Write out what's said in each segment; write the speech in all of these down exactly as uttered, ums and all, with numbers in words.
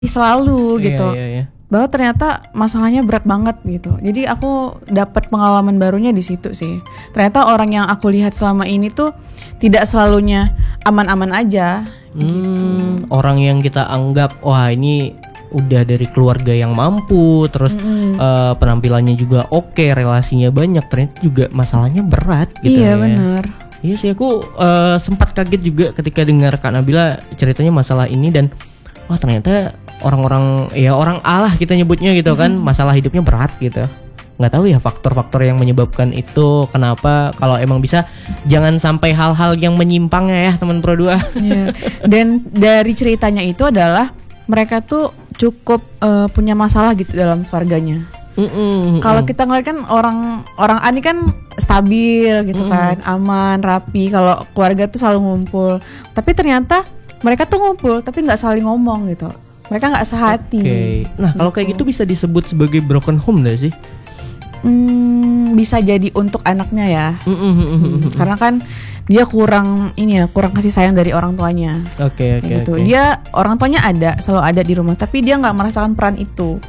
selalu gitu. Iya, iya, iya. Bahwa ternyata masalahnya berat banget gitu. Jadi aku dapat pengalaman barunya di situ sih. Ternyata orang yang aku lihat selama ini tuh tidak selalunya aman-aman aja. Hmm, Gitu. Orang yang kita anggap wah ini udah dari keluarga yang mampu, terus Mm-mm. uh, penampilannya juga oke, relasinya banyak, ternyata juga masalahnya berat gitu Iya ya. benar. Iya sih, aku uh, sempat kaget juga ketika dengar Kak Nabila ceritanya masalah ini, dan wah ternyata orang-orang ya orang Allah kita nyebutnya gitu kan, mm-hmm. masalah hidupnya berat gitu. Nggak tahu ya faktor-faktor yang menyebabkan itu kenapa. Kalau emang bisa jangan sampai hal-hal yang menyimpang ya teman Pro dua. Iya. Dan dari ceritanya itu adalah mereka tuh cukup uh, punya masalah gitu dalam keluarganya. Mm-mm, Kalau kita ngeliat kan orang orang Ani kan stabil gitu Mm-mm. kan, aman, rapi. Kalau keluarga tuh selalu ngumpul. Tapi ternyata mereka tuh ngumpul tapi nggak saling ngomong gitu. Mereka nggak sehati. Oke. Okay. Nah kalau kayak gitu bisa disebut sebagai broken home nggak sih? Hmm, bisa jadi untuk anaknya ya. Mm-mm. Hmm, karena kan dia kurang ini ya, kurang kasih sayang dari orang tuanya. Oke oke gitu. oke. Dia orang tuanya ada, selalu ada di rumah, tapi dia nggak merasakan peran itu.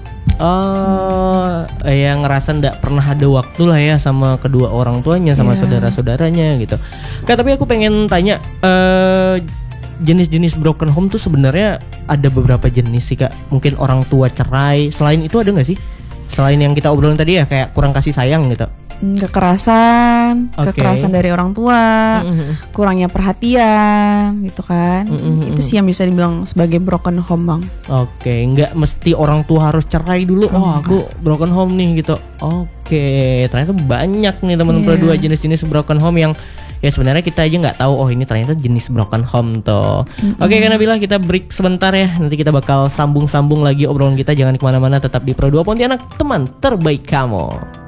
Oh, yang ngerasa nggak pernah ada waktu lah ya sama kedua orang tuanya, sama Yeah. saudara-saudaranya gitu. Kak, tapi aku pengen tanya, uh, jenis-jenis broken home tuh sebenarnya ada beberapa jenis sih Kak. Mungkin orang tua cerai. Selain itu ada nggak sih? Selain yang kita obrolin tadi ya, kayak kurang kasih sayang gitu. Kekerasan, Okay. kekerasan dari orang tua, Mm-hmm. kurangnya perhatian, gitu kan. Mm-hmm. Itu sih yang bisa dibilang sebagai broken home, Bang. Oke, okay. Nggak mesti orang tua harus cerai dulu. Oh, Enggak. aku broken home nih gitu. Oke, okay. Ternyata banyak nih teman-teman Yeah. dua jenis-jenis broken home yang ya sebenarnya kita aja nggak tahu. Oh, ini ternyata jenis broken home tuh. Mm-hmm. Oke, okay, karena bila kita break sebentar ya. Nanti kita bakal sambung-sambung lagi obrolan kita. Jangan kemana-mana, tetap di Pro dua Pontianak, teman terbaik kamu.